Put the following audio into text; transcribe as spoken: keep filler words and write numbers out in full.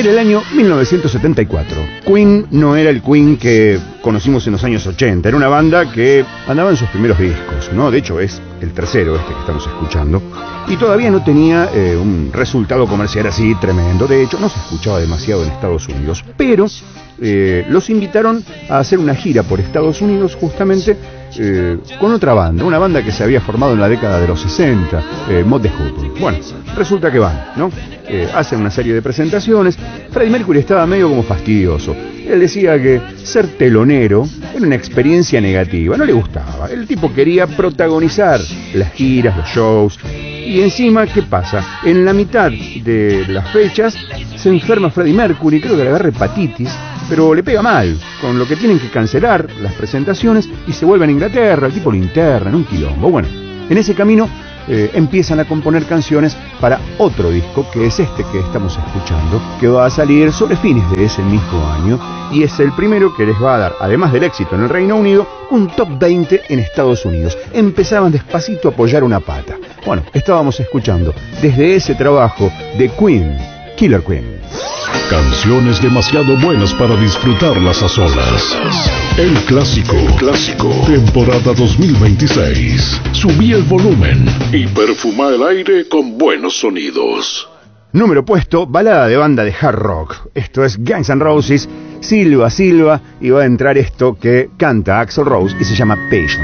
Era el año mil novecientos setenta y cuatro. Queen no era el Queen que conocimos en los años ochenta. Era una banda que andaba en sus primeros discos, ¿no? De hecho, es el tercero este que estamos escuchando. Y todavía no tenía eh, un resultado comercial así tremendo. De hecho, no se escuchaba demasiado en Estados Unidos. Pero eh, los invitaron a hacer una gira por Estados Unidos justamente eh, con otra banda. Una banda que se había formado en la década de los sesenta, eh, Mott the Hoople. Bueno, resulta que van, ¿no? Eh, hacen una serie de presentaciones. Freddie Mercury estaba medio como fastidioso. Él decía que ser telonero era una experiencia negativa, no le gustaba. El tipo quería protagonizar las giras, los shows. Y encima, ¿qué pasa? En la mitad de las fechas se enferma Freddie Mercury, creo que le agarra hepatitis, pero le pega mal, con lo que tienen que cancelar las presentaciones y se vuelven a Inglaterra, el tipo lo interna en un quilombo. Bueno, en ese camino eh, empiezan a componer canciones para otro disco, que es este que estamos escuchando, que va a salir sobre fines de ese mismo año, y es el primero que les va a dar, además del éxito en el Reino Unido, un top veinte en Estados Unidos. Empezaban despacito a apoyar una pata. Bueno, estábamos escuchando desde ese trabajo de Queen, Killer Queen. Canciones demasiado buenas para disfrutarlas a solas. El clásico, el clásico, temporada dos mil veintiséis. Subí el volumen y perfuma el aire con buenos sonidos. Número puesto, balada de banda de hard rock. Esto es Guns N' Roses, Silva Silva, y va a entrar esto que canta Axl Rose y se llama Patience.